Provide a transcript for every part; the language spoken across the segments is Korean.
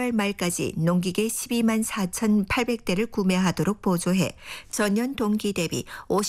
12월 말까지 농기계 12만 4,800대를 구매하도록 보조해 전년 동기 대비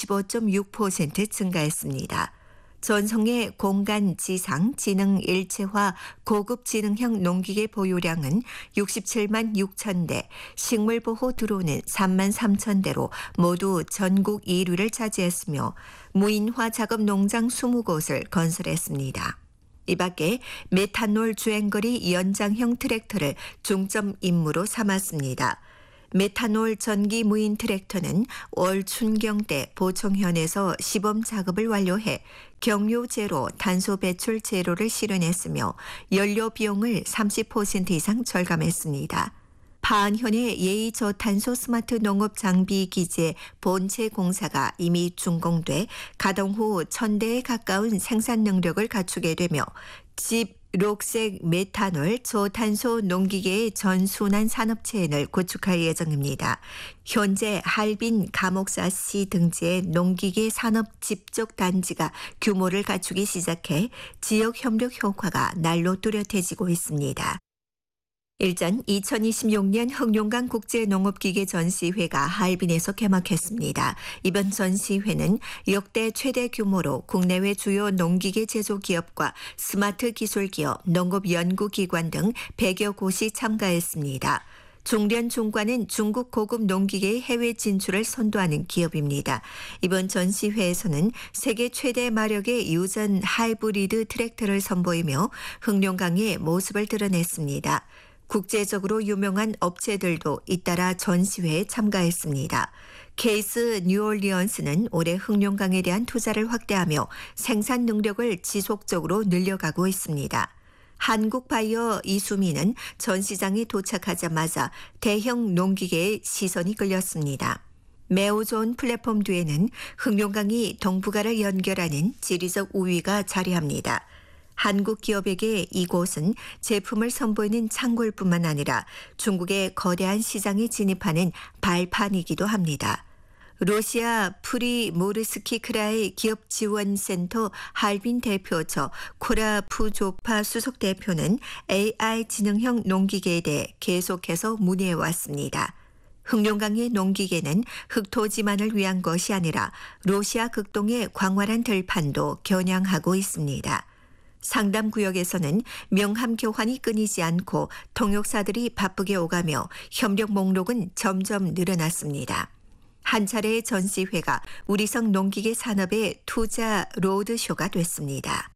55.6% 증가했습니다. 전성의 공간 지상 지능 일체화 고급 지능형 농기계 보유량은 67만 6천 대, 식물보호 드론은 3만 3천 대로 모두 전국 1위를 차지했으며 무인화 작업 농장 20곳을 건설했습니다. 이 밖에 메탄올 주행거리 연장형 트랙터를 중점 임무로 삼았습니다. 메탄올 전기 무인 트랙터는 올 춘경 때 보청현에서 시범 작업을 완료해 경유 제로, 탄소 배출 제로를 실현했으며 연료 비용을 30% 이상 절감했습니다. 파안현의 예의 저탄소 스마트 농업 장비 기재 본체 공사가 이미 준공돼 가동 후 1,000대에 가까운 생산 능력을 갖추게 되며 집 녹색 메탄올 저탄소 농기계의 전순환 산업체인을 구축할 예정입니다. 현재 할빈 감옥사시 등지의 농기계 산업 집적 단지가 규모를 갖추기 시작해 지역 협력 효과가 날로 뚜렷해지고 있습니다. 일전 2026년 흑룡강 국제농업기계 전시회가 할빈에서 개막했습니다. 이번 전시회는 역대 최대 규모로 국내외 주요 농기계 제조기업과 스마트 기술기업, 농업연구기관 등 100여 곳이 참가했습니다. 중련중과는 중국 고급 농기계의 해외 진출을 선도하는 기업입니다. 이번 전시회에서는 세계 최대 마력의 유전 하이브리드 트랙터를 선보이며 흑룡강의 모습을 드러냈습니다. 국제적으로 유명한 업체들도 잇따라 전시회에 참가했습니다. 케이스 뉴올리언스는 올해 흑룡강에 대한 투자를 확대하며 생산 능력을 지속적으로 늘려가고 있습니다. 한국바이오 이수미는 전시장에 도착하자마자 대형 농기계에 시선이 끌렸습니다. 매우 좋은 플랫폼 뒤에는 흑룡강이 동북아를 연결하는 지리적 우위가 자리합니다. 한국 기업에게 이곳은 제품을 선보이는 창고일뿐만 아니라 중국의 거대한 시장에 진입하는 발판이기도 합니다. 러시아 프리모르스키 크라이 기업지원센터 할빈 대표처 코라푸조파 수석 대표는 AI 지능형 농기계에 대해 계속해서 문의해왔습니다. 흑룡강의 농기계는 흑토지만을 위한 것이 아니라 러시아 극동의 광활한 들판도 겨냥하고 있습니다. 상담 구역에서는 명함 교환이 끊이지 않고 통역사들이 바쁘게 오가며 협력 목록은 점점 늘어났습니다. 한 차례의 전시회가 우리성 농기계 산업의 투자 로드쇼가 됐습니다.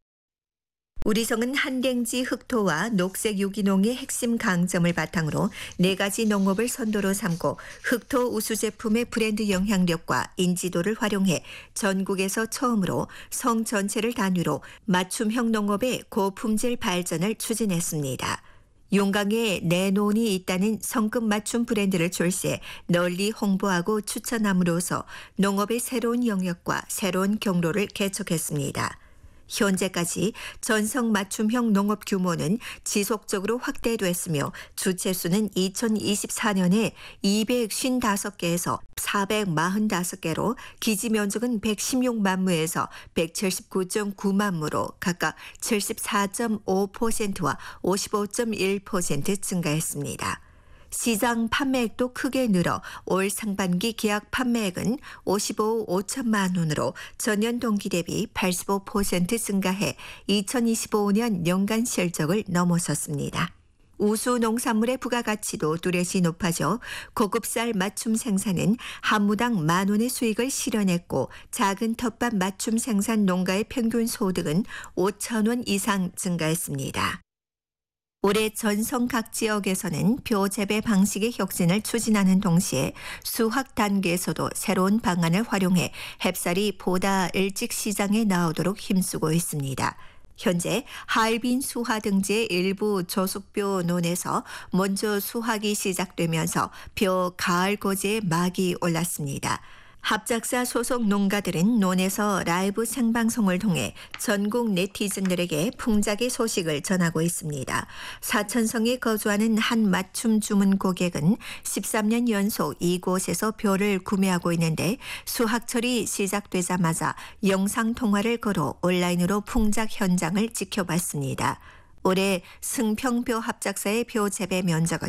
우리성은 한댕지 흑토와 녹색 유기농의 핵심 강점을 바탕으로 4가지 농업을 선도로 삼고 흑토 우수 제품의 브랜드 영향력과 인지도를 활용해 전국에서 처음으로 성 전체를 단위로 맞춤형 농업의 고품질 발전을 추진했습니다. 용강에 내논이 있다는 성급 맞춤 브랜드를 출시해 널리 홍보하고 추천함으로써 농업의 새로운 영역과 새로운 경로를 개척했습니다. 현재까지 전성 맞춤형 농업 규모는 지속적으로 확대됐으며 주체수는 2024년에 255개에서 445개로 기지 면적은 116만 무에서 179.9만 무로 각각 74.5%와 55.1% 증가했습니다. 시장 판매액도 크게 늘어 올 상반기 계약 판매액은 55억 5천만 원으로 전년 동기 대비 85% 증가해 2025년 연간 실적을 넘어섰습니다. 우수 농산물의 부가가치도 뚜렷이 높아져 고급쌀 맞춤 생산은 한 무당 10,000원의 수익을 실현했고 작은 텃밭 맞춤 생산 농가의 평균 소득은 5,000원 이상 증가했습니다. 올해 전성 각 지역에서는 벼 재배 방식의 혁신을 추진하는 동시에 수확 단계에서도 새로운 방안을 활용해 햅쌀이 보다 일찍 시장에 나오도록 힘쓰고 있습니다. 현재 할빈 수하 등지의 일부 저속벼 논에서 먼저 수확이 시작되면서 벼 가을 거지에 막이 올랐습니다. 합작사 소속 농가들은 논에서 라이브 생방송을 통해 전국 네티즌들에게 풍작의 소식을 전하고 있습니다. 사천성에 거주하는 한 맞춤 주문 고객은 13년 연속 이곳에서 벼를 구매하고 있는데 수확철이 시작되자마자 영상통화를 걸어 온라인으로 풍작 현장을 지켜봤습니다. 올해 승평벼 합작사의 벼 재배 면적은